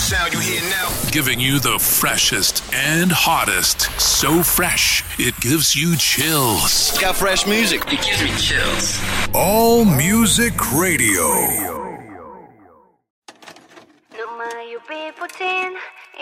sound you hear now. Giving you the freshest and hottest. So fresh, it gives you chills. Got fresh music. It gives me chills. All Music Radio.